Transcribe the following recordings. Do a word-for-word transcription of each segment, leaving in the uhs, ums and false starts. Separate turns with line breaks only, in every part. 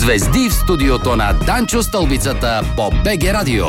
Звезди в студиото на Данчо Стълбицата по БГ Радио.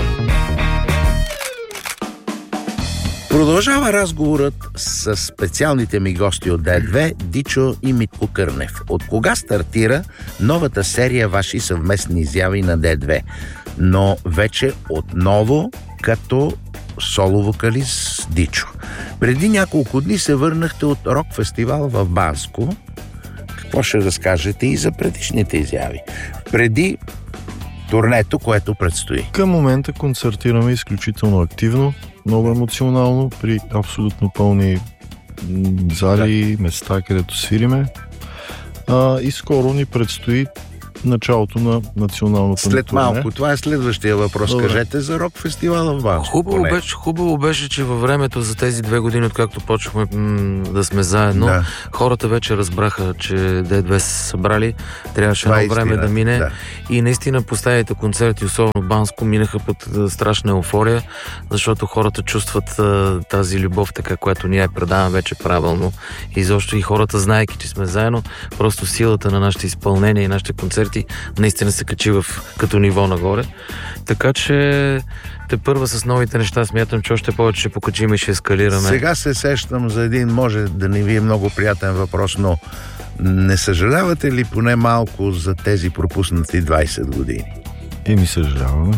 Продължава разговорът с специалните ми гости от Д две, Дичо и Митко Кърнев. От кога стартира новата серия ваши съвместни изяви на Д две? Но вече отново като соло-вокалист Дичо. Преди няколко дни се върнахте от рок-фестивал в Банско. Какво ще разкажете и за предишните изяви? Преди турнето, което предстои.
Към момента концертираме изключително активно, много емоционално, при абсолютно пълни зали, да. места, където свириме. А, и скоро ни предстои началото на националното
След
турне.
малко. Това е следващия въпрос. Добре. Кажете за рок-фестивала в Банско.
Хубаво беше, хубаво беше, че във времето за тези две години, откакто почнахме м- да сме заедно, да. хората вече разбраха, че Д две са събрали. Трябваше едно време да мине. Да. И наистина последните концерти, особено в Банско, минаха под страшна еуфория, защото хората чувстват а, тази любов, така, която ние предаваме вече правилно. И защо и хората, знаейки, че сме заедно, просто силата на нашите изпълнения и нашите концерти наистина се качи в, като ниво нагоре. Така че те първа с новите неща смятам, че още повече ще покачим и ще ескалираме.
Сега се сещам за един, може да не ви е много приятен въпрос, но не съжалявате ли поне малко за тези пропуснати двайсет години?
И ми съжаляваме.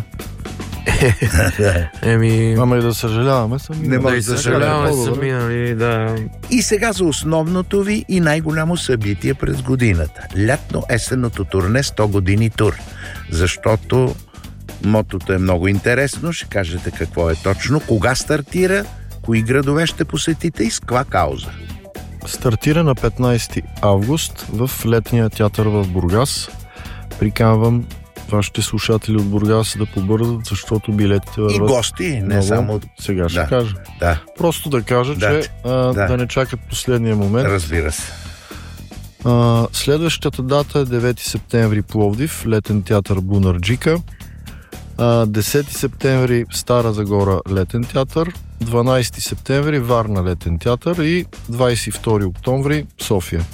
Еми...
Ама и да съжаляваме сами.
Не може да съжаляваме сами, нали, да.
И сега за основното ви и най-голямо събитие през годината. Лятно-есенното турне сто години тур. Защото мотото е много интересно. Ще кажете какво е точно. Кога стартира? Кои градове ще посетите и с каква кауза?
Стартира на петнайсети август в летния театър в Бургас. Приканвам вашите слушатели от Бургас да побързат, защото билетите върват.
И гости, не
много.
само...
Сега ще
да.
кажа.
Да.
Просто да кажа,
да.
че а, да. да не чакат последния момент.
Разбира се.
А, следващата дата е девети септември Пловдив, летен театър Бунарджика. А, десети септември Стара Загора, летен театър. дванайсети септември Варна, летен театър. И двайсет и втори октомври София.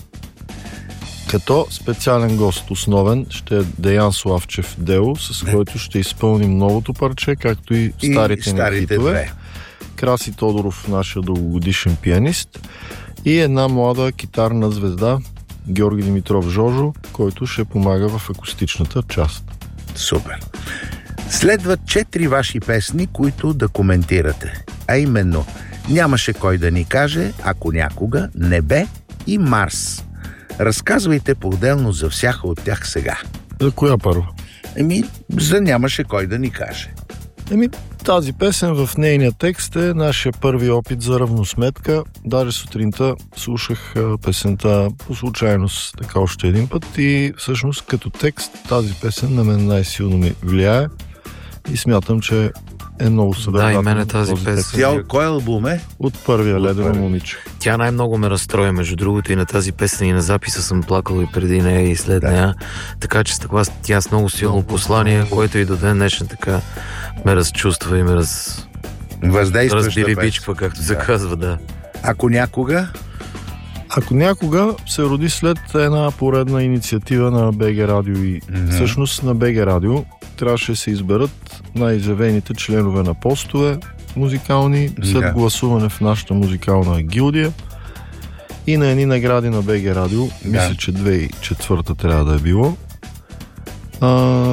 Като специален гост основен ще е Деян Славчев Дело, с Не. който ще изпълним новото парче, както и старите, и старите ни хитове. Две. Краси Тодоров, нашия дългогодишен пианист, и една млада китарна звезда Георги Димитров Жожо, който ще помага в акустичната част.
Супер! Следват четири ваши песни, които да коментирате. А именно Нямаше кой да ни каже, Ако някога, Небе и Марс. Разказвайте по-отделно за всяка от тях сега.
За коя първа?
Еми, за Нямаше кой да ни каже.
Еми, тази песен в нейния текст е нашия първи опит за равносметка. Даже сутринта слушах песента по случайност така още един път и всъщност като текст тази песен на мен най-силно ми влияе и смятам, че е много съдържателна.
Да, и мене тази песен.
Тя кой албум е?
От първия Ледено момиче.
Тя най-много ме разстроя, между другото, и на тази песен и на записа съм плакал и преди нея и след да. нея. Така че с такова тя с много силно послание, което и до ден днешен така ме разчувства и ме раз... разбилибичква, както да. се казва, да.
Ако някога?
Ако някога се роди след една поредна инициатива на БГ Радио и mm-hmm. всъщност на БГ Радио трябваше да се изберат най-изявените членове на постове музикални, след yeah. гласуване в нашата музикална гилдия и на едни награди на БГ Радио, yeah. мисля, че две хиляди и четвърта трябва да е било. А,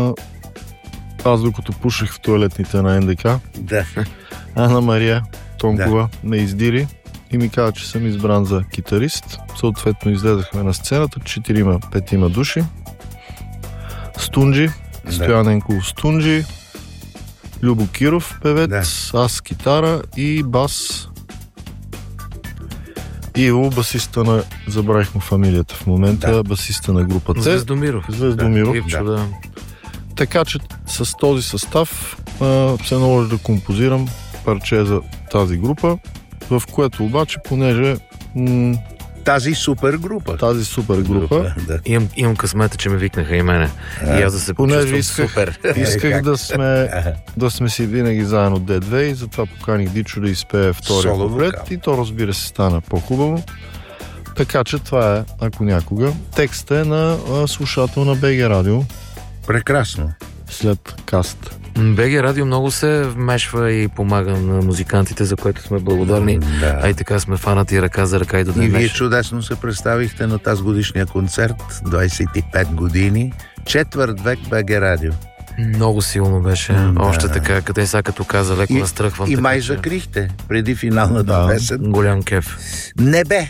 аз докато пушех в туалетните на НДК,
yeah.
Ана Мария Тонкова yeah. ме издири и ми каза, че съм избран за китарист. Съответно излезахме на сцената, четирима, петима души. Стунджи, Стояненко Стунджи, Любо Киров певец, да. аз китара и бас. И Иво, басиста на... забравих му фамилията в момента, да. басиста на групата.
Звездомиров.
Звездомиров.
Да. Да.
Така че с този състав а, се наложи да композирам парче за тази група, в което обаче, понеже м-
тази супер група.
Тази супер група.
Да. Имам, имам късмета, че ме викнаха и мене. А, и аз да се почувствам исках, супер.
Исках да сме, да сме си винаги заедно Д две и затова поканих Дичо да изпее втория куплет и то, разбира се, стана по-хубаво. Така че това е, ако някога. Текстът е на а, слушател на БГ Радио.
Прекрасно.
След каст.
БГ Радио много се вмешва и помага на музикантите, за което сме благодарни.
Да.
А и така сме фанати ръка за ръка и до ден.
И вие чудесно се представихте на тази годишния концерт, двайсет и пет години, четвърт век БГ Радио.
Много силно беше. Да. Още така, къде сега като каза, леко настръхвам.
И май закрихте преди финалната да. песен.
Голям кеф.
Небе.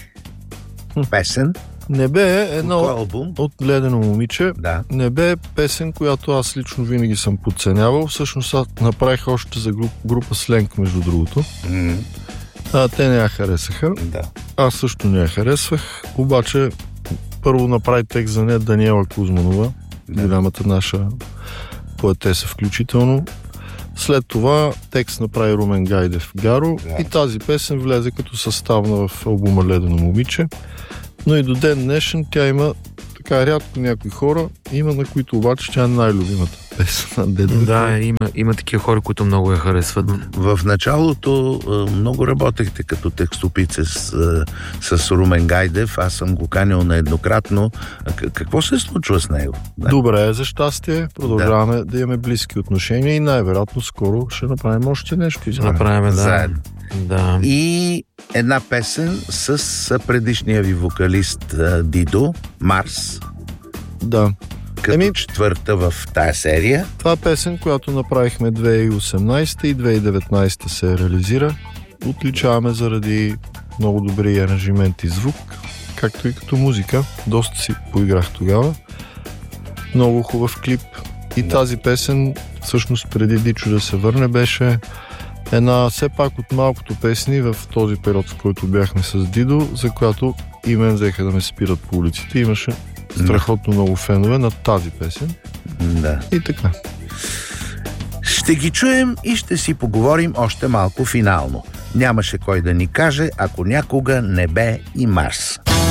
Песен.
Небе е едно от, от Ледено момиче.
Да.
Небе е песен, която аз лично винаги съм подценявал. Всъщност аз направих още за груп, група Сленг, между другото.
Mm.
А, те не я харесаха.
Да.
Аз също не я харесвах. Обаче първо направи текст за нея Даниела Кузманова, да. голямата наша поетеса включително. След това текст направи Румен Гайдев Гаро да. и тази песен влезе като съставна в албума Ледено момиче. Но и до ден днешен тя има така рядко някои хора, има на които обаче тя е най-любимата песен на Д две.
Да, има, има такива хора, които много я харесват.
В началото много работехте като текстопице с, с Румен Гайдев. Аз съм го канил нееднократно. Какво се случва с него?
Да. Добре, за щастие. Продължаваме да, да имаме близки отношения и най-вероятно скоро ще направим още нещо.
Ще направим, да.
Заедно.
Да.
И една песен с предишния ви вокалист Дидо, Марс.
Да.
Като Еми, четвърта в тая серия.
Това е песен, която направихме две хиляди и осемнадесета и две хиляди и деветнадесета се реализира. Отличаваме заради много добри аранжименти и звук, както и като музика. Доста си поиграх тогава. Много хубав клип. И да. тази песен, всъщност преди Дичо да се върне, беше една все пак от малкото песни в този период, в който бяхме с Дидо, за която и мен взеха да ме спират по улиците. Имаше страхотно много фенове на тази песен.
Да.
И така.
Ще ги чуем и ще си поговорим още малко финално. Нямаше кой да ни каже, ако някога Небе и Марс.